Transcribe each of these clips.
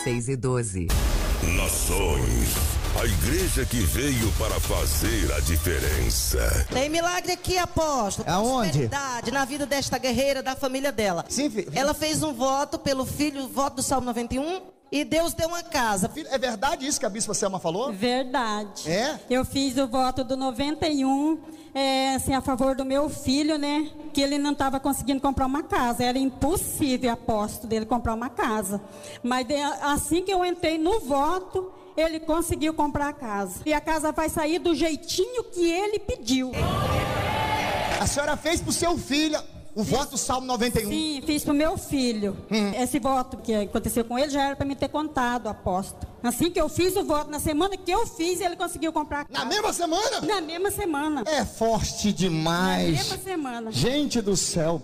6 e 12. Nações, a igreja que veio para fazer a diferença. Tem milagre aqui, apóstolo. Aonde? Prosperidade na vida desta guerreira, da família dela. Sim, filho. Ela fez um voto pelo filho, o voto do Salmo 91, e Deus deu uma casa. Filho, é verdade isso que a bispa Selma falou? Verdade. É? Eu fiz o voto do 91, assim, a favor do meu filho, né? Que ele não estava conseguindo comprar uma casa. Era impossível, apóstolo, dele comprar uma casa. Mas assim que eu entrei no voto, ele conseguiu comprar a casa. E a casa vai sair do jeitinho que ele pediu. A senhora fez pro seu filho o voto do Salmo 91? Sim, fiz pro meu filho. Esse voto que aconteceu com ele já era para me ter contado, apóstolo. Assim que eu fiz o voto, na semana que eu fiz, ele conseguiu comprar a casa. Na mesma semana? Na mesma semana. É forte demais. Na mesma semana. Gente do céu.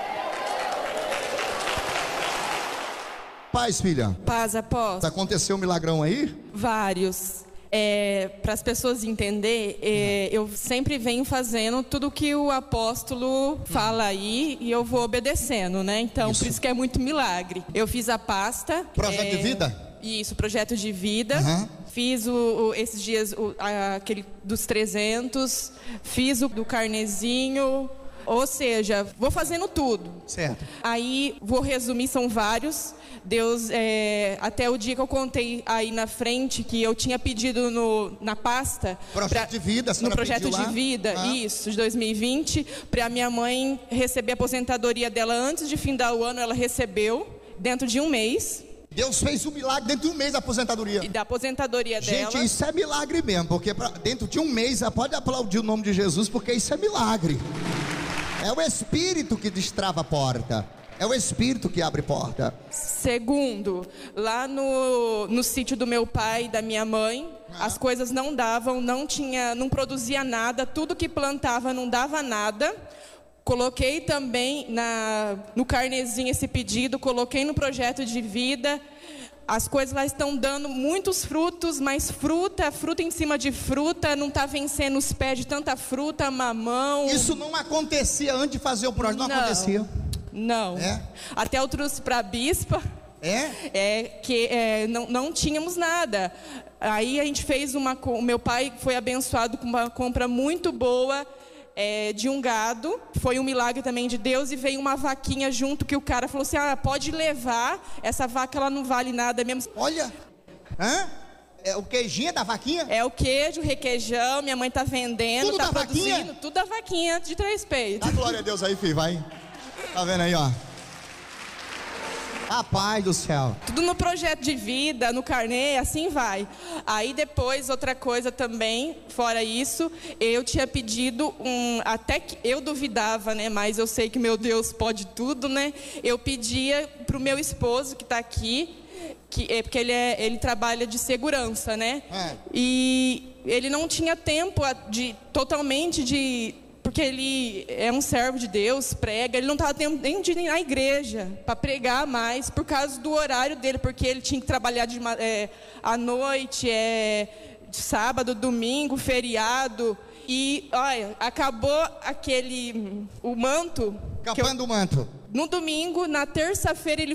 Paz, filha. Paz, apóstolo. Aconteceu um milagrão aí? Vários. Para as pessoas entenderem, eu sempre venho fazendo tudo que o apóstolo fala aí e eu vou obedecendo, né? Então, por isso que é muito milagre. Eu fiz a pasta. Projeto de vida? Isso, projeto de vida. Fiz esses dias aquele dos 300, fiz o do carnezinho. Ou seja, vou fazendo tudo. Certo. Aí, vou resumir, são vários. Deus, até o dia que eu contei aí na frente, que eu tinha pedido na pasta... Projeto de vida, a senhora no projeto pediu de lá? vida, isso, de 2020, para minha mãe receber a aposentadoria dela antes de findar o ano, ela recebeu, dentro de um mês. Deus fez um milagre dentro de um mês da aposentadoria. E da aposentadoria dela. Gente, isso é milagre mesmo, porque dentro de um mês, pode aplaudir o nome de Jesus, porque isso é milagre. É o Espírito que destrava a porta. É o Espírito que abre porta. Segundo, lá no sítio do meu pai e da minha mãe, as coisas não davam, não produzia nada, tudo que plantava não dava nada. Coloquei também no carnezinho esse pedido, coloquei no projeto de vida. As coisas lá estão dando muitos frutos, mas fruta em cima de fruta, não está vencendo os pés de tanta fruta, mamão. Isso não acontecia antes de fazer o projeto, não acontecia. Não. Até eu trouxe para a bispa. Não tínhamos nada. Aí a gente fez o meu pai foi abençoado com uma compra muito boa de um gado. Foi um milagre também de Deus. E veio uma vaquinha junto que o cara falou assim: pode levar, essa vaca ela não vale nada mesmo. Olha, é o queijinho da vaquinha? É o queijo, o requeijão, minha mãe tá vendendo, tudo tá da produzindo, vaquinha? tudo da vaquinha de 3 peitos. Dá glória a Deus aí, filho, vai. Tá vendo aí, ó? Rapaz do céu. Tudo no projeto de vida, no carnê, assim vai. Aí depois, outra coisa também, fora isso, eu tinha pedido até que eu duvidava, né? Mas eu sei que meu Deus pode tudo, né? Eu pedia pro meu esposo que tá aqui, porque ele trabalha de segurança, né? E ele não tinha tempo porque ele é um servo de Deus, prega, ele não estava tendo nem de ir na igreja para pregar mais, por causa do horário dele, porque ele tinha que trabalhar à noite, de sábado, domingo, feriado, e olha, acabou o manto. Capando o manto. No domingo, na terça-feira, ele